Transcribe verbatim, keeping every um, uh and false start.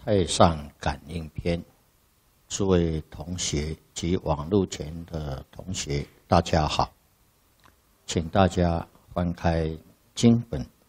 太上感应篇，诸位同学及网络前的同学，大家好，请大家翻开经本